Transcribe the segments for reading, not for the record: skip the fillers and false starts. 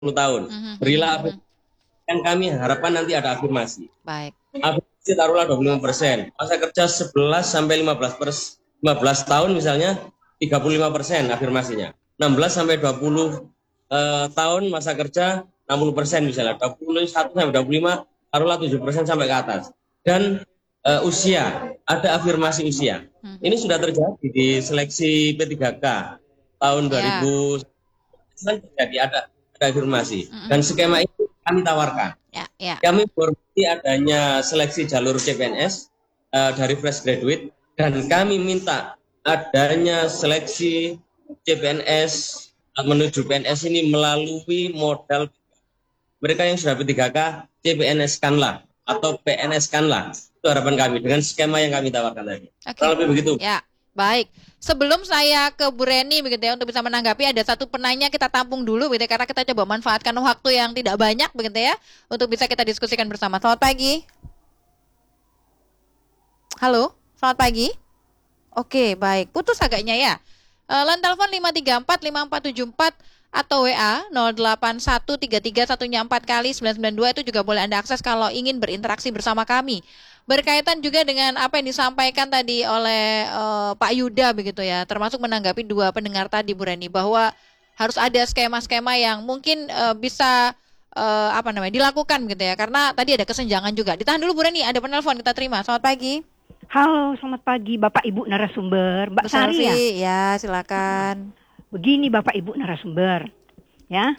tahun. Berilah yang kami harapkan nanti ada afirmasi. Baik. Afirmasi taruhlah 25%. Masa kerja 11 sampai 15 tahun misalnya 35% afirmasinya. 16 sampai 20 tahun masa kerja 60% misalnya. 21 sampai 25 taruhlah 7% sampai ke atas. Dan usia, ada afirmasi usia. Ini sudah terjadi di seleksi P3K tahun 2000 terjadi ada afirmasi. Dan skema itu kami tawarkan. Kami menghormati adanya seleksi jalur CPNS dari fresh graduate dan kami minta adanya seleksi CPNS menuju PNS ini melalui modal mereka yang sudah P3K CPNS-kanlah atau PNS-kanlah. Itu harapan kami dengan skema yang kami tawarkan tadi. Kurang lebih begitu. Ya, baik. Sebelum saya ke Bu Reni begitu ya untuk bisa menanggapi, ada satu penanya kita tampung dulu begitu ya, karena kita coba manfaatkan waktu yang tidak banyak begitu ya untuk bisa kita diskusikan bersama. Selamat pagi. Halo, selamat pagi. Oke, baik. Putus agaknya ya. Line telepon 5345474 atau WA 081331 4 kali 992 itu juga boleh Anda akses kalau ingin berinteraksi bersama kami. Berkaitan juga dengan apa yang disampaikan tadi oleh Pak Yuda begitu ya, termasuk menanggapi dua pendengar tadi Bu Reni bahwa harus ada skema-skema yang mungkin bisa dilakukan gitu ya, karena tadi ada kesenjangan juga. Ditahan dulu Bu Reni, ada penelpon kita terima. Selamat pagi. Halo, selamat pagi Bapak Ibu narasumber. Mbak Sari ya? Ya, silakan. Begini Bapak Ibu narasumber, ya.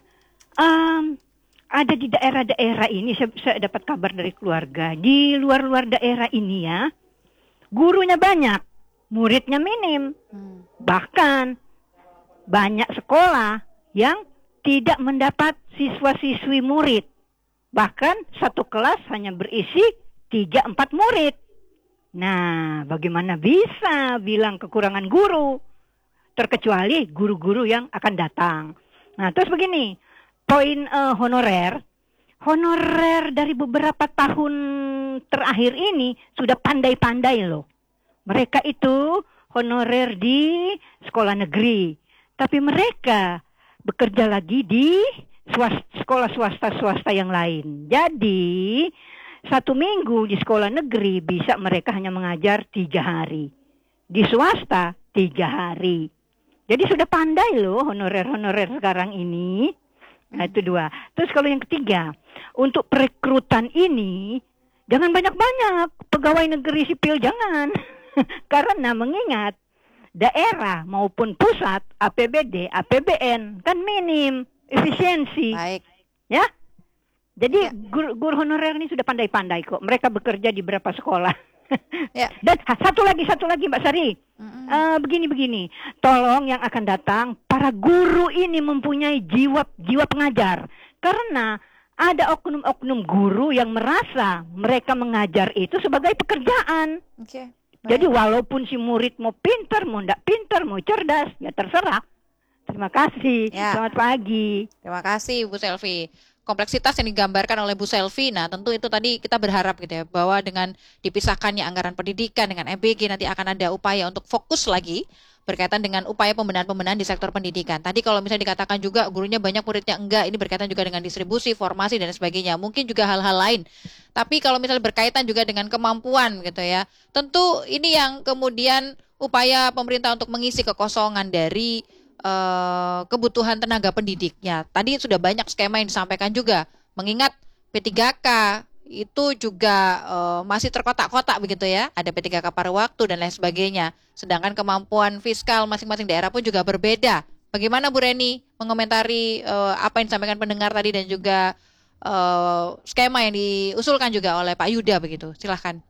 Ada di daerah-daerah ini, saya dapat kabar dari keluarga, di luar-luar daerah ini ya, gurunya banyak, muridnya minim. Bahkan banyak sekolah yang tidak mendapat siswa-siswi murid. Bahkan satu kelas hanya berisi 3-4 murid. Nah, bagaimana bisa bilang kekurangan guru? Terkecuali guru-guru yang akan datang. Nah, terus begini, poin honorer dari beberapa tahun terakhir ini sudah pandai-pandai loh. Mereka itu honorer di sekolah negeri, tapi mereka bekerja lagi di sekolah swasta yang lain. Jadi, 1 minggu di sekolah negeri bisa mereka hanya mengajar 3 hari. Di swasta 3 hari. Jadi sudah pandai loh honorer sekarang ini. Nah, itu 2. Terus kalau yang ketiga, untuk perekrutan ini jangan banyak-banyak pegawai negeri sipil, jangan. Karena mengingat daerah maupun pusat APBD, APBN kan minim, efisiensi. Baik. Ya. Jadi guru honorer ini sudah pandai-pandai kok. Mereka bekerja di beberapa sekolah. Ya. Dan satu lagi Mbak Sari. Begini. Tolong yang akan datang, para guru ini mempunyai jiwa pengajar. Karena ada oknum-oknum guru yang merasa mereka mengajar itu sebagai pekerjaan. Jadi walaupun si murid mau pintar, mau enggak pintar, mau cerdas, ya terserah. Terima kasih. Selamat pagi. Terima kasih Bu Selvi. Kompleksitas yang digambarkan oleh Bu Selvi, nah tentu itu tadi kita berharap gitu ya, bahwa dengan dipisahkannya anggaran pendidikan dengan MBG nanti akan ada upaya untuk fokus lagi berkaitan dengan upaya pembenahan di sektor pendidikan. Tadi kalau misalnya dikatakan juga gurunya banyak, muridnya enggak, ini berkaitan juga dengan distribusi, formasi dan sebagainya, mungkin juga hal-hal lain. Tapi kalau misalnya berkaitan juga dengan kemampuan gitu ya, tentu ini yang kemudian upaya pemerintah untuk mengisi kekosongan dari kebutuhan tenaga pendidiknya. Tadi sudah banyak skema yang disampaikan juga. Mengingat P3K itu juga masih terkotak-kotak begitu ya. Ada P3K paruh waktu dan lain sebagainya. Sedangkan kemampuan fiskal masing-masing daerah pun juga berbeda. Bagaimana Bu Reni mengomentari apa yang disampaikan pendengar tadi dan juga skema yang diusulkan juga oleh Pak Yuda begitu. Silahkan.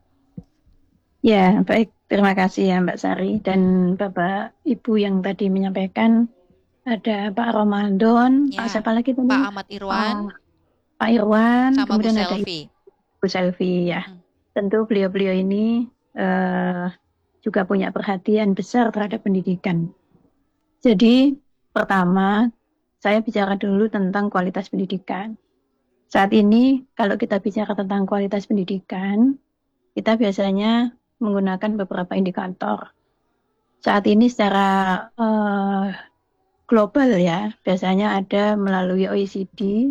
Ya, baik. Terima kasih ya Mbak Sari dan Bapak Ibu yang tadi menyampaikan. Ada Pak Ramadan, Pak siapa lagi tadi? Pak Ahmad Irwan. Pak Irwan, sama kemudian Bu Selvi. Bu Selvi ya. Tentu beliau-beliau ini juga punya perhatian besar terhadap pendidikan. Jadi pertama, saya bicara dulu tentang kualitas pendidikan. Saat ini kalau kita bicara tentang kualitas pendidikan, kita biasanya menggunakan beberapa indikator. Saat ini secara global ya, biasanya ada melalui OECD